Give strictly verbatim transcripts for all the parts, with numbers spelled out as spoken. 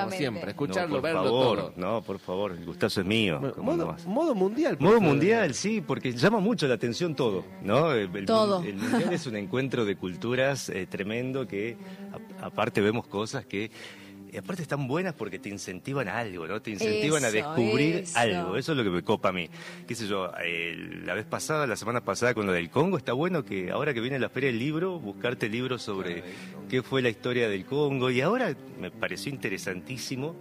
como siempre, escucharlo, no, por verlo favor, todo. No, por favor, el gustazo es mío. Modo, modo mundial. Modo mundial, sí, porque llama mucho la atención todo, ¿no? El, el, todo. El mundial es un encuentro de culturas eh, tremendo que, a, aparte, vemos cosas que... Y aparte están buenas porque te incentivan a algo, ¿no? Te incentivan Eso, a descubrir eso. algo. Eso es lo que me copa a mí. Qué sé yo, eh, la vez pasada, la semana pasada con lo del Congo, está bueno que ahora que viene la Feria del Libro, buscarte libros sobre qué fue la historia del Congo. Y ahora me pareció interesantísimo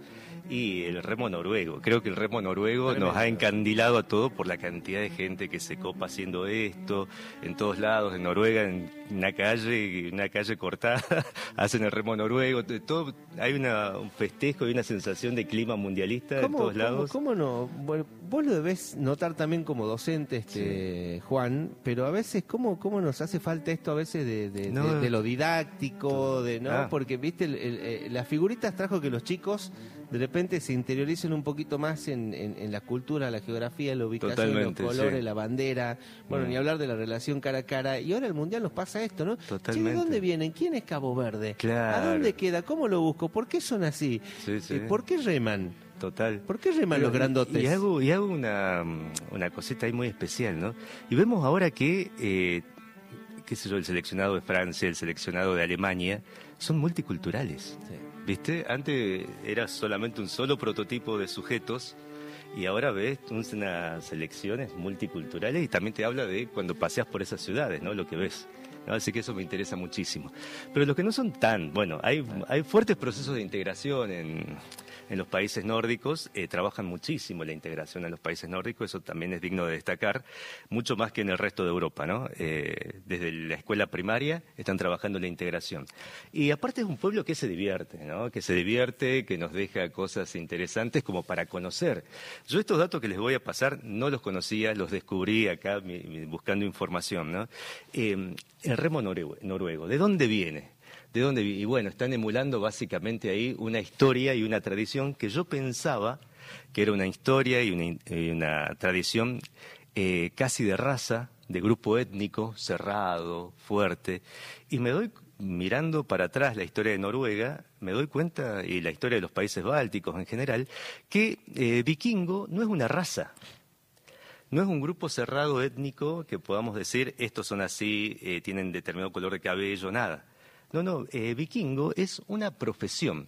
y el remo noruego. Creo que el remo noruego Tremendo. Nos ha encandilado a todos por la cantidad de gente que se copa haciendo esto. En todos lados, en Noruega, en una calle, una calle cortada, hacen el remo noruego. Todo, hay una, un festejo y una sensación de clima mundialista en todos lados. ¿Cómo, cómo no? Bueno, vos lo debés notar también como docente, este sí. Juan, pero a veces, ¿cómo, cómo nos hace falta esto a veces de, de, no. de, de lo didáctico? de no ah. Porque, viste, el, el, el, las figuritas trajo que los chicos de repente se interioricen un poquito más en, en, en la cultura, la geografía, la ubicación, Totalmente, los colores, sí. la bandera, bueno, mm. ni hablar de la relación cara a cara. Y ahora el Mundial nos pasa esto, ¿no? Totalmente. Che, ¿de dónde vienen? ¿Quién es Cabo Verde? Claro. ¿A dónde queda? ¿Cómo lo busco? ¿Por qué son así? Sí, sí. ¿Por qué reman? Total. ¿Por qué reman Pero, los grandotes? Y hago, y hago una, una cosita ahí muy especial, ¿no? Y vemos ahora que, eh, qué sé yo, el seleccionado de Francia, el seleccionado de Alemania, son multiculturales. Sí. ¿Viste? Antes era solamente un solo prototipo de sujetos y ahora ves unas selecciones multiculturales y también te habla de cuando paseas por esas ciudades, ¿no? Lo que ves, ¿no? Así que eso me interesa muchísimo. Pero los que no son tan, bueno, hay, hay fuertes procesos de integración en... En los países nórdicos eh, trabajan muchísimo la integración en los países nórdicos, eso también es digno de destacar, mucho más que en el resto de Europa, ¿no? Eh, desde la escuela primaria están trabajando la integración. Y aparte es un pueblo que se divierte, ¿no? Que se divierte, que nos deja cosas interesantes como para conocer. Yo estos datos que les voy a pasar no los conocía, los descubrí acá mi, mi, buscando información, ¿no? Eh, el remo noruego, noruego, ¿de dónde viene? ¿De dónde? Y bueno, están emulando básicamente ahí una historia y una tradición que yo pensaba que era una historia y una, y una tradición eh, casi de raza, de grupo étnico, cerrado, fuerte. Y me doy, mirando para atrás la historia de Noruega, me doy cuenta, y la historia de los países bálticos en general, que eh, vikingo no es una raza. No es un grupo cerrado étnico que podamos decir, estos son así, eh, tienen determinado color de cabello, nada. No, no, eh, vikingo es una profesión.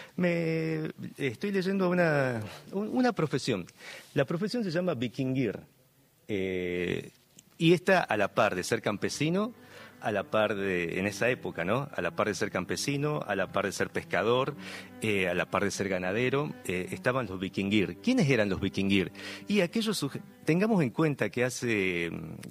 Me estoy leyendo una, una profesión. La profesión se llama vikingir. Eh, y está a la par de ser campesino, a la par de, en esa época, ¿no? A la par de ser campesino, a la par de ser pescador, eh, a la par de ser ganadero, eh, estaban los vikingir. ¿Quiénes eran los vikingir? Y aquellos, tengamos en cuenta que hace...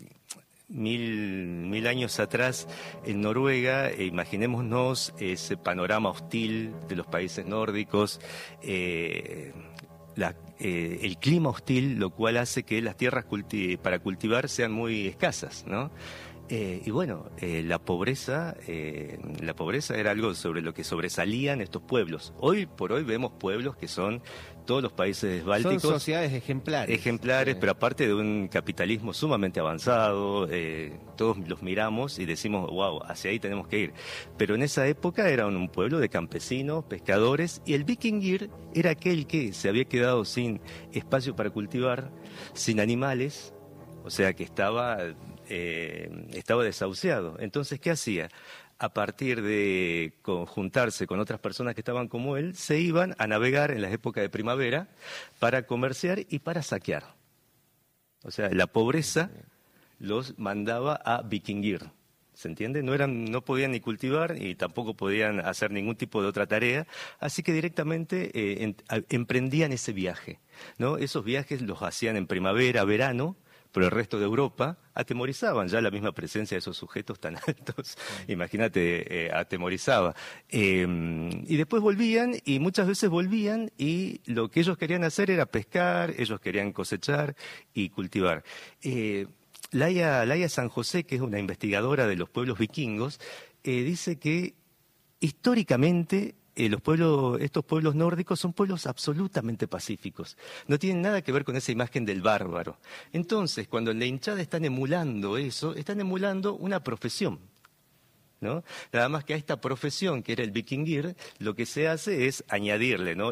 Mil, mil años atrás en Noruega, eh, imaginémonos ese panorama hostil de los países nórdicos, eh, la, eh, el clima hostil, lo cual hace que las tierras culti- para cultivar sean muy escasas, ¿no? Eh, y bueno, eh, la pobreza, eh, la pobreza era algo sobre lo que sobresalían estos pueblos. Hoy por hoy vemos pueblos que son todos los países bálticos. Son sociedades ejemplares. Ejemplares, sí. Pero aparte de un capitalismo sumamente avanzado, eh, todos los miramos y decimos, wow, hacia ahí tenemos que ir. Pero en esa época eran un pueblo de campesinos, pescadores, y el vikingir era aquel que se había quedado sin espacio para cultivar, sin animales, o sea que estaba... Eh, estaba desahuciado. Entonces, ¿qué hacía? A partir de juntarse con otras personas que estaban como él, se iban a navegar en las épocas de primavera para comerciar y para saquear. O sea, la pobreza los mandaba a vikingir. ¿Se entiende? No eran, no podían ni cultivar y tampoco podían hacer ningún tipo de otra tarea, así que directamente eh, en, a, emprendían ese viaje, ¿no? Esos viajes los hacían en primavera, verano, pero el resto de Europa atemorizaban ya la misma presencia de esos sujetos tan altos. Imagínate, eh, atemorizaba. Eh, y después volvían, y muchas veces volvían, y lo que ellos querían hacer era pescar, ellos querían cosechar y cultivar. Eh, Laia, Laia San José, que es una investigadora de los pueblos vikingos, eh, dice que históricamente Eh, los pueblos, estos pueblos nórdicos son pueblos absolutamente pacíficos. No tienen nada que ver con esa imagen del bárbaro. Entonces, cuando en la hinchada están emulando eso, están emulando una profesión, ¿no? Nada más que a esta profesión, que era el vikingir, lo que se hace es añadirle, ¿no?